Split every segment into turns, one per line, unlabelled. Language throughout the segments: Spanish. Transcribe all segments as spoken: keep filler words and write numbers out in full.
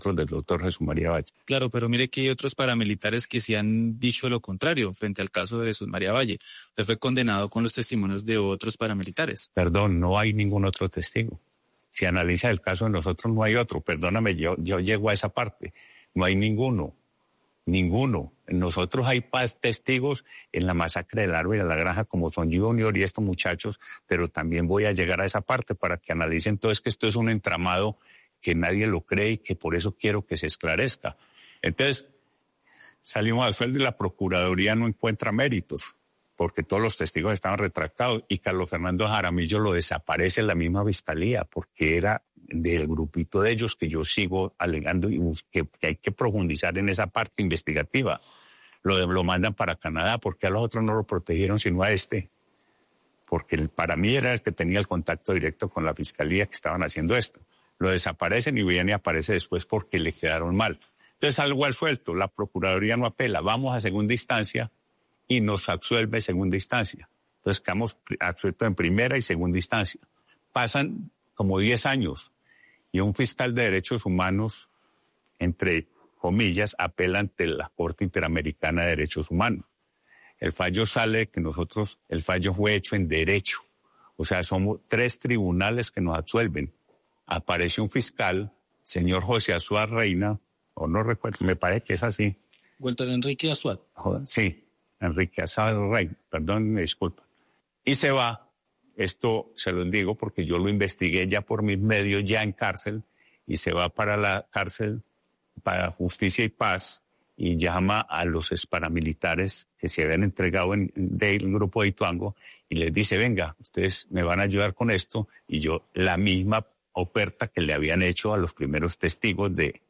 del doctor Jesús María Valle.
Claro, pero mire que hay otros paramilitares que sí han dicho lo contrario frente al caso de Jesús María Valle. Usted fue condenado con los testimonios de otros paramilitares.
Perdón, no hay ningún otro testigo. Si analiza el caso de nosotros, no hay otro. Perdóname, yo, yo llego a esa parte. No hay ninguno. Ninguno. En nosotros hay testigos en la masacre del árbol y de la granja, como son Junior y estos muchachos, pero también voy a llegar a esa parte para que analicen todo. Es que esto es un entramado que nadie lo cree y que por eso quiero que se esclarezca. Entonces, salimos al sueldo y la Procuraduría no encuentra méritos, porque todos los testigos estaban retractados y Carlos Fernando Jaramillo lo desaparece en la misma fiscalía, porque era del grupito de ellos que yo sigo alegando y que, que hay que profundizar en esa parte investigativa. Lo, de, lo mandan para Canadá, porque a los otros no lo protegieron sino a este, porque el, para mí era el que tenía el contacto directo con la fiscalía que estaban haciendo esto. Lo desaparecen y viene y aparece después porque le quedaron mal. Entonces algo al suelto, la Procuraduría no apela, vamos a segunda instancia y nos absuelve segunda instancia. Entonces quedamos absueltos en primera y segunda instancia. Pasan como diez años y un fiscal de derechos humanos, entre comillas, apela ante la Corte Interamericana de Derechos Humanos. El fallo sale que nosotros, el fallo fue hecho en derecho. O sea, somos tres tribunales que nos absuelven. Aparece un fiscal, señor José Azuad Reina, o no recuerdo, me parece que es así.
Walter Enrique Azuad.
Sí, Enrique Azuad Reina, perdón, me disculpa. Y se va, esto se lo digo porque yo lo investigué ya por mis medios, ya en cárcel, y se va para la cárcel, para Justicia y Paz, y llama a los paramilitares que se habían entregado en, del grupo de Ituango, y les dice, venga, ustedes me van a ayudar con esto, y yo la misma oferta que le habían hecho a los primeros testigos de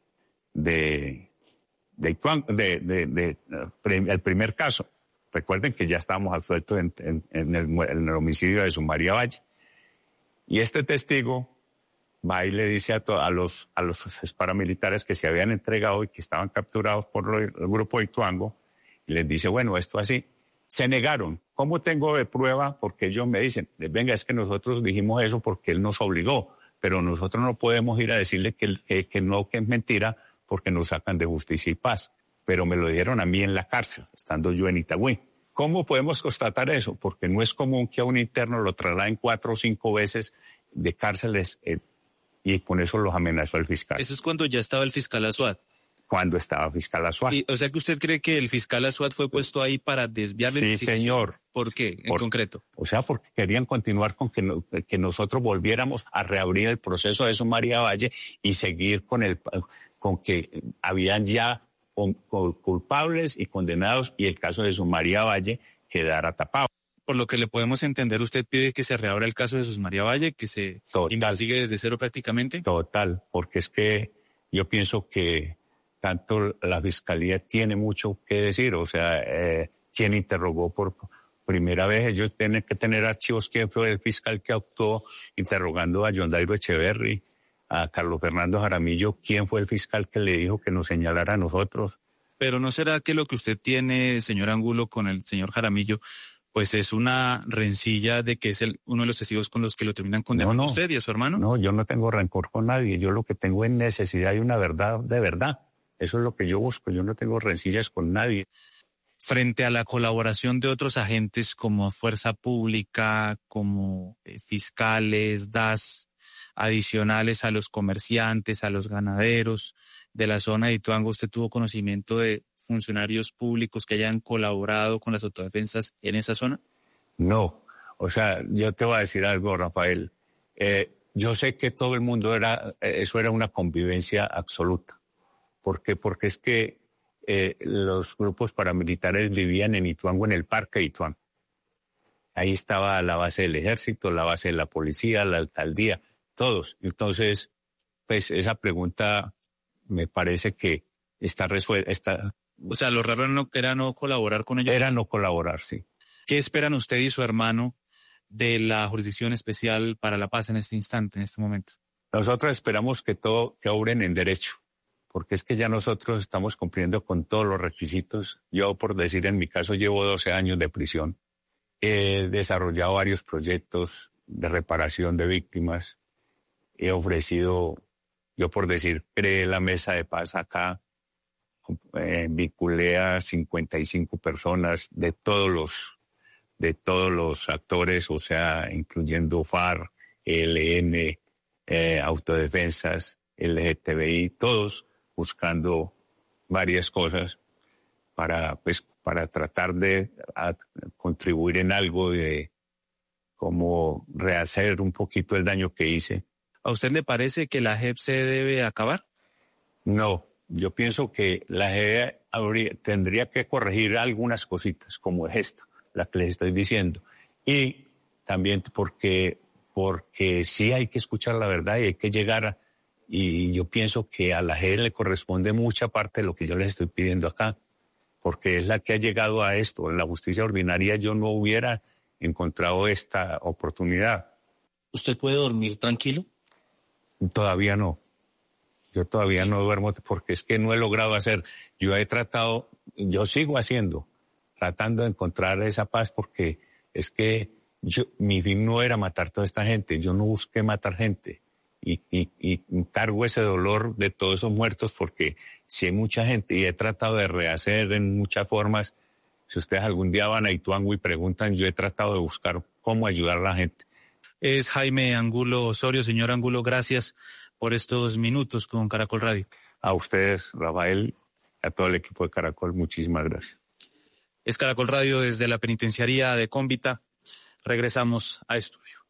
de de, de, de, de, de el primer caso. Recuerden que ya estábamos absueltos en, en, en, el, en el homicidio de Jesús María Valle. Y este testigo va y le dice a, to, a los a los paramilitares que se habían entregado y que estaban capturados por el grupo de Ituango, y les dice, bueno, esto así. Se negaron. ¿Cómo tengo de prueba? Porque ellos me dicen, venga, es que nosotros dijimos eso porque él nos obligó. Pero nosotros no podemos ir a decirle que, que, que no, que es mentira, porque nos sacan de Justicia y Paz. Pero me lo dieron a mí en la cárcel, estando yo en Itagüí. ¿Cómo podemos constatar eso? Porque no es común que a un interno lo trasladen cuatro o cinco veces de cárceles eh, y con eso los amenazó el fiscal.
Eso es cuando ya estaba el fiscal Azuad.
Cuando estaba fiscal Azuad.
Y, o sea que usted cree que el fiscal Azuad fue puesto ahí para desviar la
sí,
investigación.
Sí, señor.
¿Por qué, en
Por,
concreto?
O sea, porque querían continuar con que, no, que nosotros volviéramos a reabrir el proceso de Jesús María Valle y seguir con el con que habían ya culpables y condenados y el caso de Jesús María Valle quedara tapado.
Por lo que le podemos entender, usted pide que se reabra el caso de Jesús María Valle, que se Total. investigue desde cero prácticamente.
Total, porque es que yo pienso que tanto la Fiscalía tiene mucho que decir, o sea, eh, quien interrogó por primera vez, ellos tienen que tener archivos, quién fue el fiscal que actuó interrogando a John Dairo Echeverry, a Carlos Fernando Jaramillo, quién fue el fiscal que le dijo que nos señalara a nosotros.
Pero ¿no será que lo que usted tiene, señor Angulo, con el señor Jaramillo, pues es una rencilla de que es el, uno de los testigos con los que lo terminan condenando
no, no,
a usted y a su hermano?
No, yo no tengo rencor con nadie, yo lo que tengo es necesidad de una verdad de verdad. Eso es lo que yo busco, yo no tengo rencillas con nadie.
Frente a la colaboración de otros agentes como Fuerza Pública, como eh, fiscales, D A S, adicionales a los comerciantes, a los ganaderos de la zona de Ituango, ¿usted tuvo conocimiento de funcionarios públicos que hayan colaborado con las autodefensas en esa zona?
No, o sea, yo te voy a decir algo, Rafael. Eh, yo sé que todo el mundo era, eso era una convivencia absoluta. ¿Por qué? Porque es que eh, los grupos paramilitares vivían en Ituango, en el parque de Ituango. Ahí estaba la base del ejército, la base de la policía, la alcaldía, todos. Entonces, pues esa pregunta me parece que está resuelta. Está...
O sea, lo raro no, era no colaborar con ellos.
Era no colaborar, sí.
¿Qué esperan usted y su hermano de la Jurisdicción Especial para la Paz en este instante, en este momento?
Nosotros esperamos que todo, que obren en derecho. Porque es que ya nosotros estamos cumpliendo con todos los requisitos. Yo, por decir, en mi caso, llevo doce años de prisión. He desarrollado varios proyectos de reparación de víctimas. He ofrecido Yo por decir, creé la mesa de paz acá, eh, vinculé a cincuenta y cinco personas de todos los, de todos los actores, o sea, incluyendo FARC, E L N, eh, autodefensas, L G T B I, todos buscando varias cosas para, pues, para tratar de a, contribuir en algo de como rehacer un poquito el daño que hice.
¿A usted le parece que la J E P se debe acabar?
No, yo pienso que la J E P habría, tendría que corregir algunas cositas, como es esta, la que les estoy diciendo. Y también porque, porque sí hay que escuchar la verdad y hay que llegar a, y yo pienso que a la J E P le corresponde mucha parte de lo que yo les estoy pidiendo acá, porque es la que ha llegado a esto. En la justicia ordinaria yo no hubiera encontrado esta oportunidad.
¿Usted puede dormir tranquilo?
Todavía no. Yo todavía no duermo porque es que no he logrado hacer. Yo he tratado, yo sigo haciendo, tratando de encontrar esa paz porque es que yo, mi fin no era matar a toda esta gente. Yo no busqué matar gente y, y, y cargo ese dolor de todos esos muertos porque si hay mucha gente y he tratado de rehacer en muchas formas. Si ustedes algún día van a Ituango y preguntan, yo he tratado de buscar cómo ayudar a la gente.
Es Jaime Angulo Osorio. Señor Angulo, gracias por estos minutos con Caracol Radio.
A ustedes, Rafael, a todo el equipo de Caracol, muchísimas gracias.
Es Caracol Radio desde la penitenciaría de Cómbita. Regresamos a estudio.